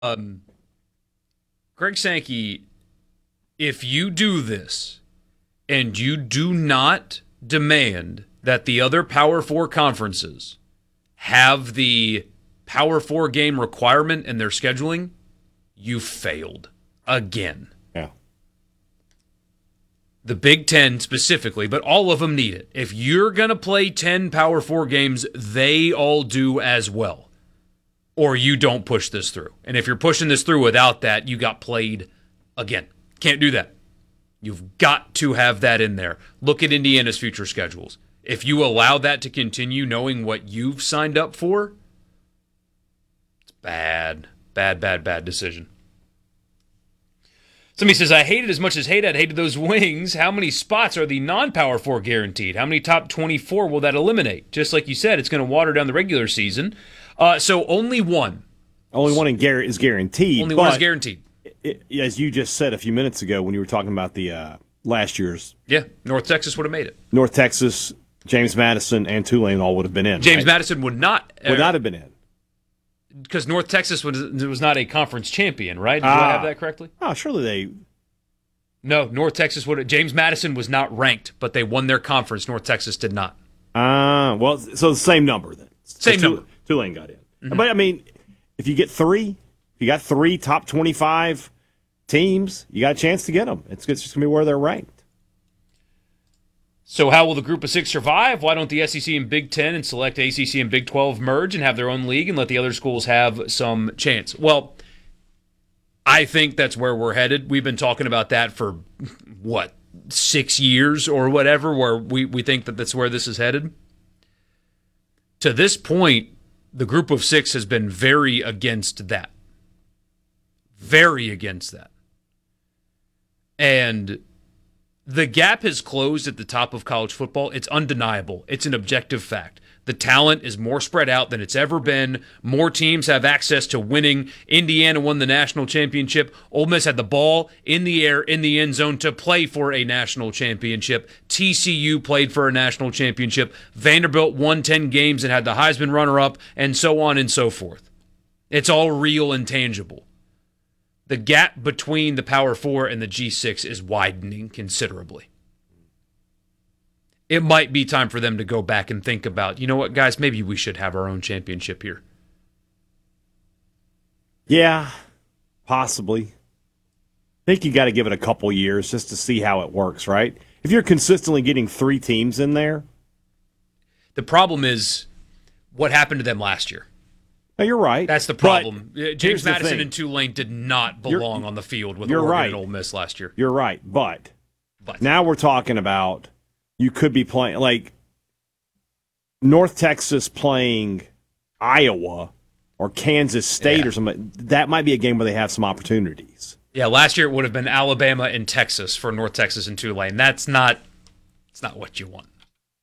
Um, Greg Sankey, if you do this and you do not demand that the other Power Four conferences have the Power Four game requirement in their scheduling, you failed again. Yeah. The Big Ten specifically, but all of them need it. If you're going to play 10 Power Four games, they all do as well. Or you don't push this through. And if you're pushing this through without that, you got played again. Can't do that. You've got to have that in there. Look at Indiana's future schedules. If you allow that to continue knowing what you've signed up for, it's bad. Bad decision. Somebody says, I hate it as much as Haydad hated those wings. How many spots are the non-Power 4 guaranteed? How many top 24 will that eliminate? Just like you said, it's going to water down the regular season. So only one. Only one is guaranteed. Only one is guaranteed. As you just said a few minutes ago when you were talking about the last year's. Yeah, North Texas would have made it. North Texas, James Madison, and Tulane all would have been in. James Madison would not. Would not have been in. Because North Texas was not a conference champion, right? Do I have that correctly? Oh, surely they. No, North Texas would have. James Madison was not ranked, but they won their conference. North Texas did not. Well, so the same number then. Same number. Tulane got in. Mm-hmm. But, I mean, if you got three top 25 teams, you got a chance to get them. It's just going to be where they're ranked. So how will the group of six survive? Why don't the SEC and Big Ten and select ACC and Big 12 merge and have their own league and let the other schools have some chance? Well, I think that's where we're headed. We've been talking about that for, 6 years or whatever, where we think that that's where this is headed. To this point, the group of six has been very against that. Very against that. And the gap has closed at the top of college football. It's undeniable. It's an objective fact. The talent is more spread out than it's ever been. More teams have access to winning. Indiana won the national championship. Ole Miss had the ball in the air in the end zone to play for a national championship. TCU played for a national championship. Vanderbilt won 10 games and had the Heisman runner-up, and so on and so forth. It's all real and tangible. The gap between the Power Four and the G6 is widening considerably. It might be time for them to go back and think about, you know what, guys, maybe we should have our own championship here. Yeah, possibly. I think you got to give it a couple years just to see how it works, right? If you're consistently getting 3 teams in there. The problem is what happened to them last year. No, you're right. That's the problem. James Madison and Tulane did not belong on the field with Oregon and Ole Miss last year. You're right, but now we're talking about you could be playing, like, North Texas playing Iowa or Kansas State or something. That might be a game where they have some opportunities. Yeah, last year it would have been Alabama and Texas for North Texas and Tulane. It's not what you want.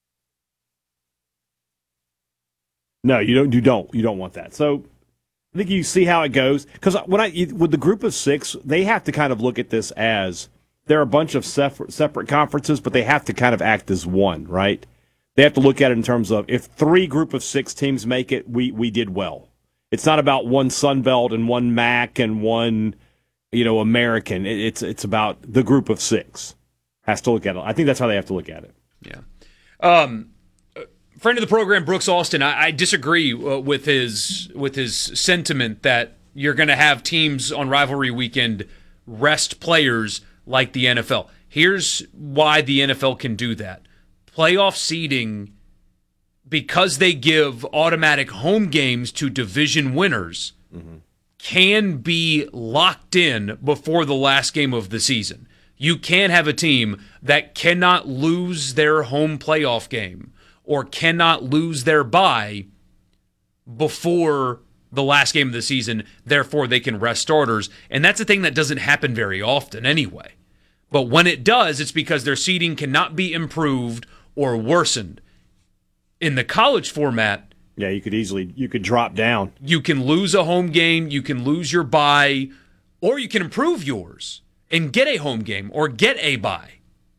No, you don't want that. So I think you see how it goes. Because with the group of 6, they have to kind of look at this as they're a bunch of separate conferences, but they have to kind of act as one, right? They have to look at it in terms of if 3 group of 6 teams make it, we did well. It's not about one Sun Belt and one MAC and one, American. It's about the group of 6 has to look at it. I think that's how they have to look at it. Yeah. Friend of the program, Brooks Austin, I disagree with his sentiment that you're going to have teams on rivalry weekend rest players like the NFL. Here's why the NFL can do that. Playoff seeding, because they give automatic home games to division winners, can be locked in before the last game of the season. You can have a team that cannot lose their home playoff game or cannot lose their bye before the last game of the season, therefore they can rest starters. And that's a thing that doesn't happen very often anyway. But when it does, it's because their seeding cannot be improved or worsened. In the college format, yeah, you could drop down. You can lose a home game, you can lose your bye, or you can improve yours and get a home game or get a bye.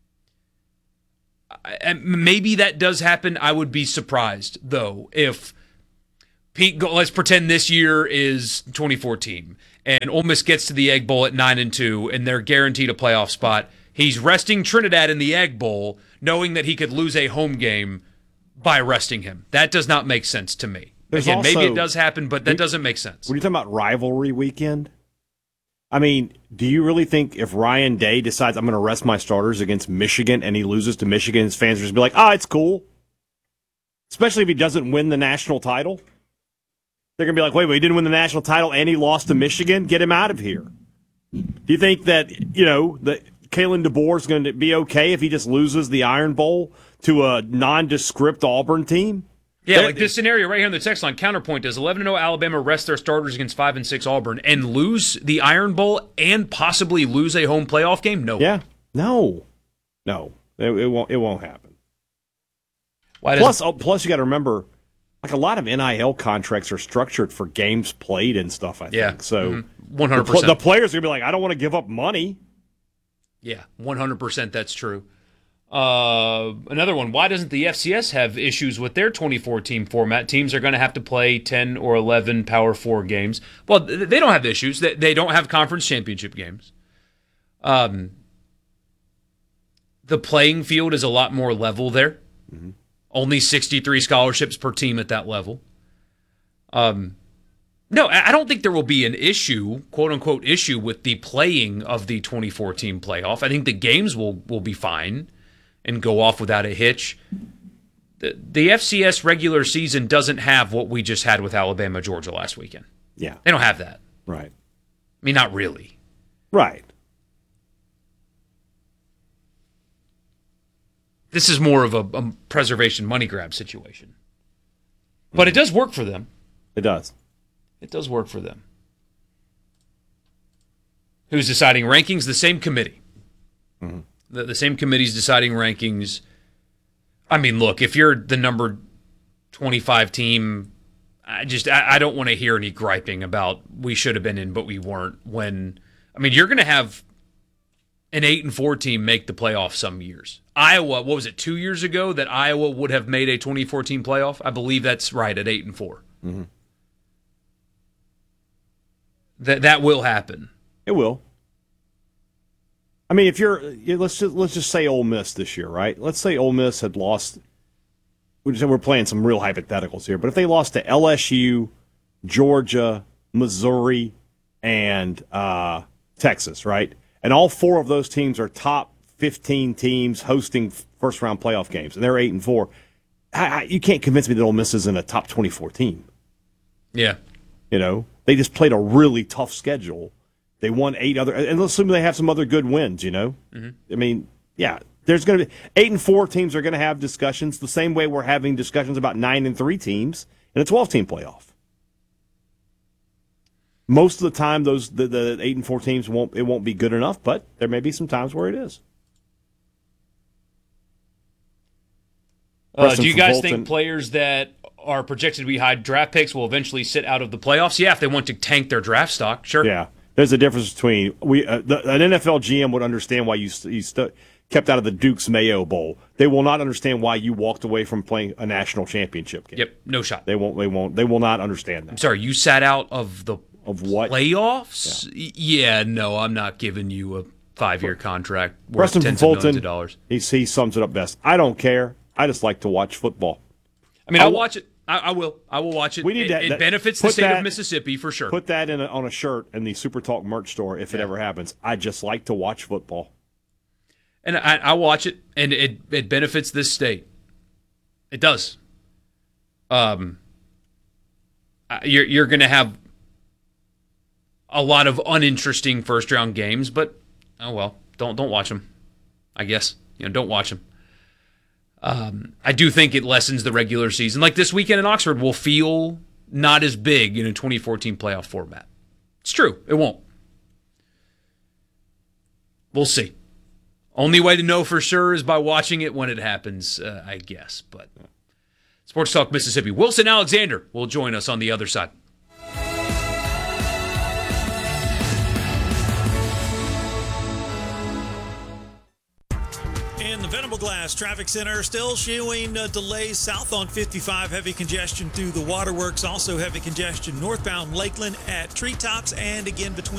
And maybe that does happen. I would be surprised, though, if let's pretend this year is 2014, and Ole Miss gets to the Egg Bowl at 9-2, and they're guaranteed a playoff spot. He's resting Trinidad in the Egg Bowl, knowing that he could lose a home game by resting him. That does not make sense to me. Again, maybe it does happen, but that doesn't make sense. When you're talking about rivalry weekend, I mean, do you really think if Ryan Day decides I'm going to rest my starters against Michigan and he loses to Michigan, his fans are just be like, it's cool? Especially if he doesn't win the national title. They're going to be like, wait, he didn't win the national title and he lost to Michigan? Get him out of here. Do you think that, that Kalen DeBoer is going to be okay if he just loses the Iron Bowl to a nondescript Auburn team? Yeah, like this scenario right here on the text line, counterpoint does 11-0 Alabama rest their starters against 5-6 Auburn and lose the Iron Bowl and possibly lose a home playoff game? No. Yeah. No. It won't happen. Plus you got to remember, like a lot of NIL contracts are structured for games played and stuff, I think. So 100%. The players are going to be like, I don't want to give up money. Yeah, 100% that's true. Another one, why doesn't the FCS have issues with their 24-team format? Teams are going to have to play 10 or 11 Power 4 games. Well, they don't have issues. They don't have conference championship games. The playing field is a lot more level there. Mm-hmm. Only 63 scholarships per team at that level. No, I don't think there will be an issue, quote-unquote issue, with the playing of the 24-team playoff. I think the games will be fine and go off without a hitch. The FCS regular season doesn't have what we just had with Alabama, Georgia last weekend. Yeah. They don't have that. Right. I mean, not really. Right. This is more of a preservation money grab situation. But it does work for them. It does. It does work for them. Who's deciding rankings? The same committee. Mm-hmm. The same committee's deciding rankings. I mean, look, if you're the number 25 team, I don't want to hear any griping about we should have been in, but we weren't. You're going to have an 8-4 team make the playoff some years. Iowa, what was it, 2 years ago that Iowa would have made a 2014 playoff? I believe that's right, at 8-4. Mm-hmm. That will happen. It will. I mean, if let's just say Ole Miss this year, right? Let's say Ole Miss had lost. We're playing some real hypotheticals here, but if they lost to LSU, Georgia, Missouri, and Texas, right? And all four of those teams are top 15 teams hosting first-round playoff games, and they're 8-4. You can't convince me that Ole Miss isn't a top 24 team. Yeah. They just played a really tough schedule. They won 8 other, and let's assume they have some other good wins, Mm-hmm. I mean, yeah, there's going to be 8-4 teams are going to have discussions the same way we're having discussions about 9-3 teams in a 12-team playoff. Most of the time, the 8-4 teams won't be good enough, but there may be some times where it is. Do you guys think players that are projected to be high draft picks will eventually sit out of the playoffs? Yeah, if they want to tank their draft stock, sure. Yeah, there's a difference between an NFL GM would understand why you kept out of the Duke's Mayo Bowl. They will not understand why you walked away from playing a national championship game. Yep, no shot. They will not understand that. I'm sorry, you sat out of the what playoffs? Yeah, no, I'm not giving you a 5-year contract worth Preston tens of millions of dollars. He sums it up best. I don't care. I just like to watch football. I mean, I'll watch it. I will. I will watch it. We need it benefits the state of Mississippi for sure. Put that on a shirt in the Super Talk merch store if it ever happens. I just like to watch football. And I watch it, and it benefits this state. It does. You're going to have a lot of uninteresting first round games, but oh well, don't watch them. I guess don't watch them. I do think it lessens the regular season. Like this weekend in Oxford will feel not as big in a 2014 playoff format. It's true. It won't. We'll see. Only way to know for sure is by watching it when it happens, I guess. But Sports Talk Mississippi. Wilson Alexander will join us on the other side. Glass Traffic Center still showing delays south on 55, heavy congestion through the waterworks, also heavy congestion northbound Lakeland at Treetops, and again between